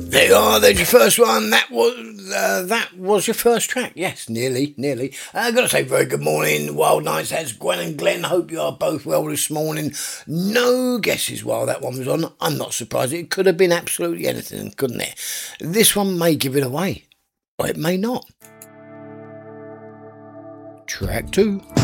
There you are, there's your first one. That was your first track. Yes, nearly. I've got to say very good morning, Wild Nights. That's Gwen and Glenn. Hope you are both well this morning. No guesses while that one was on. I'm not surprised. It could have been absolutely anything, couldn't it? This one may give it away, or it may not. Track 2.